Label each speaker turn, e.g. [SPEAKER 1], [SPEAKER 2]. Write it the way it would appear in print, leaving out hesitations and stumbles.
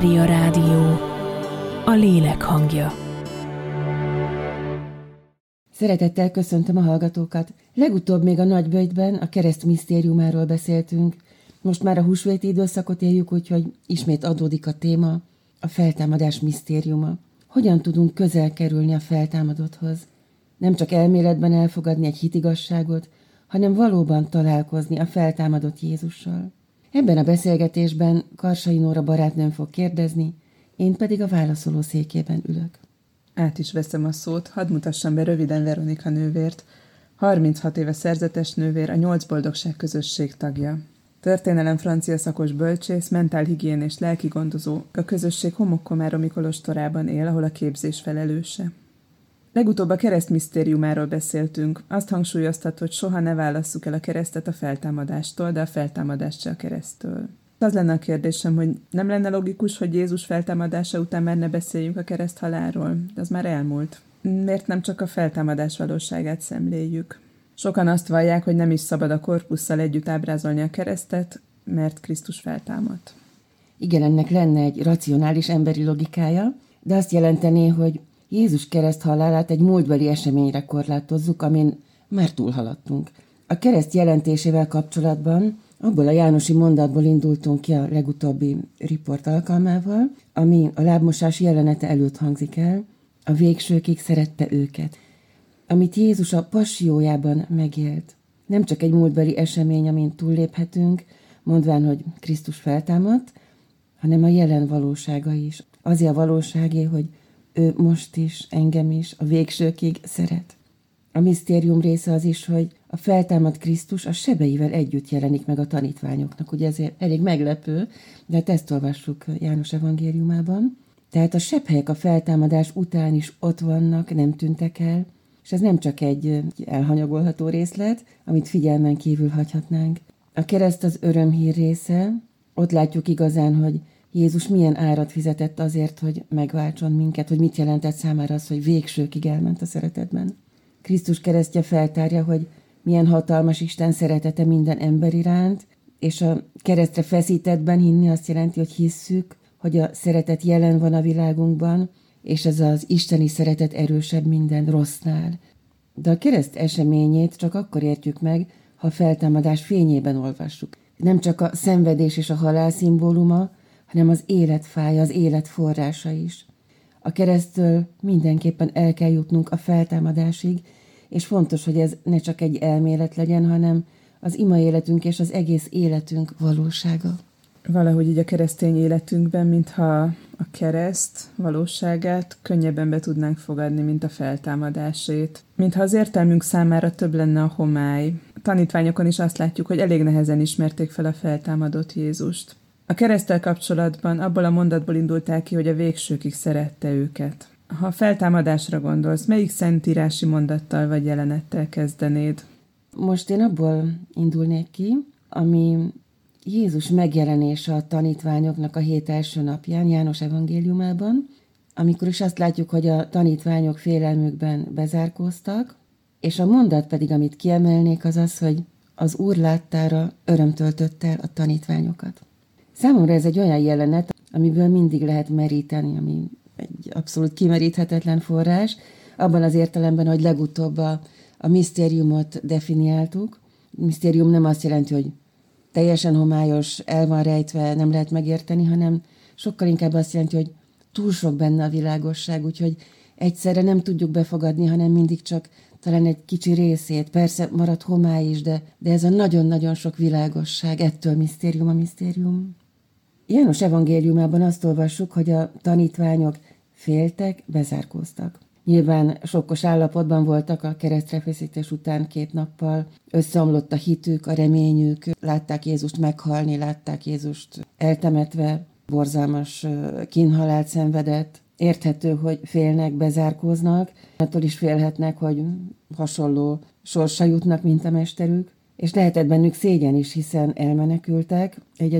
[SPEAKER 1] Mária Rádió, a lélek hangja.
[SPEAKER 2] Szeretettel köszöntöm a hallgatókat. Legutóbb még a Nagyböjtben a kereszt misztériumáról beszéltünk. Most már a húsvéti időszakot éljük, úgyhogy ismét adódik a téma, a feltámadás misztériuma. Hogyan tudunk közel kerülni a feltámadotthoz? Nem csak elméletben elfogadni egy hitigazságot, hanem valóban találkozni a feltámadott Jézussal. Ebben a beszélgetésben Karsai Nóra barátnőm fog kérdezni, én pedig a válaszoló székében ülök.
[SPEAKER 3] Át is veszem a szót, hadd mutassam be röviden Veronika nővért. 36 éve szerzetes nővér, a 8 boldogság közösség tagja. Történelem francia szakos bölcsész, mentálhigiénés lelkigondozó, a közösség Homokkomáromi kolostorában él, ahol a képzés felelőse. Legutóbb a kereszt misztériumáról beszéltünk. Azt hangsúlyoztat, hogy soha ne válasszuk el a keresztet a feltámadástól, de a feltámadást se a kereszttől. Az lenne a kérdésem, hogy nem lenne logikus, hogy Jézus feltámadása után már ne beszéljünk a kereszt halálról? De az már elmúlt. Miért nem csak a feltámadás valóságát szemléljük? Sokan azt vallják, hogy nem is szabad a korpusszal együtt ábrázolni a keresztet, mert Krisztus feltámadt.
[SPEAKER 2] Igen, ennek lenne egy racionális emberi logikája, de azt jelentené, hogy Jézus kereszt halálát egy múltbeli eseményre korlátozzuk, amin már túlhaladtunk. A kereszt jelentésével kapcsolatban abból a jánosi mondatból indultunk ki a legutóbbi riport alkalmával, ami a lábmosás jelenete előtt hangzik el, a végsőkig szerette őket. Amit Jézus a passiójában megélt. Nem csak egy múltbeli esemény, amin túlléphetünk, mondván, hogy Krisztus feltámadt, hanem a jelen valósága is. Azért a valóságé, hogy ő most is, engem is, a végsőkig szeret. A misztérium része az is, hogy a feltámadt Krisztus a sebeivel együtt jelenik meg a tanítványoknak. Ugye ezért elég meglepő, de hát ezt olvassuk János evangéliumában. Tehát a sebhelyek a feltámadás után is ott vannak, nem tűntek el, és ez nem csak egy elhanyagolható részlet, amit figyelmen kívül hagyhatnánk. A kereszt az örömhír része, ott látjuk igazán, hogy Jézus milyen árat fizetett azért, hogy megváltson minket, hogy mit jelentett számára az, hogy végsőkig elment a szeretetben. Krisztus keresztje feltárja, hogy milyen hatalmas Isten szeretete minden ember iránt, és a keresztre feszítettben hinni azt jelenti, hogy hisszük, hogy a szeretet jelen van a világunkban, és ez az isteni szeretet erősebb minden rossznál. De a kereszt eseményét csak akkor értjük meg, ha a feltámadás fényében olvassuk. Nem csak a szenvedés és a halál szimbóluma, hanem az élet fája, az élet forrása is. A kereszttől mindenképpen el kell jutnunk a feltámadásig, és fontos, hogy ez ne csak egy elmélet legyen, hanem az ima életünk és az egész életünk valósága.
[SPEAKER 3] Valahogy így a keresztény életünkben, mintha a kereszt valóságát könnyebben be tudnánk fogadni, mint a feltámadásét. Mintha az értelmünk számára több lenne a homály. A tanítványokon is azt látjuk, hogy elég nehezen ismerték fel a feltámadott Jézust. A kereszttel kapcsolatban abból a mondatból indultál ki, hogy a végsőkig szerette őket. Ha a feltámadásra gondolsz, melyik szentírási mondattal vagy jelenettel kezdenéd?
[SPEAKER 2] Most én abból indulnék ki, ami Jézus megjelenése a tanítványoknak a hét első napján, János evangéliumában, amikor is azt látjuk, hogy a tanítványok félelmükben bezárkóztak, és a mondat pedig, amit kiemelnék, az az, hogy az Úr láttára öröm töltött el a tanítványokat. Számomra ez egy olyan jelenet, amiből mindig lehet meríteni, ami egy abszolút kimeríthetetlen forrás, abban az értelemben, hogy legutóbb a misztériumot definiáltuk. A misztérium nem azt jelenti, hogy teljesen homályos, el van rejtve, nem lehet megérteni, hanem sokkal inkább azt jelenti, hogy túl sok benne a világosság, úgyhogy egyszerre nem tudjuk befogadni, hanem mindig csak talán egy kicsi részét. Persze marad homály is, de ez a nagyon-nagyon sok világosság, ettől misztérium a misztérium. János evangéliumában azt olvassuk, hogy a tanítványok féltek, bezárkóztak. Nyilván sokkos állapotban voltak a keresztrefeszítés után 2 nappal, összeomlott a hitük, a reményük, látták Jézust meghalni, látták Jézust eltemetve, borzalmas kínhalált szenvedett. Érthető, hogy félnek, bezárkóznak, attól is félhetnek, hogy hasonló sorsa jutnak, mint a mesterük, és lehetett bennük szégyen is, hiszen elmenekültek, egyedül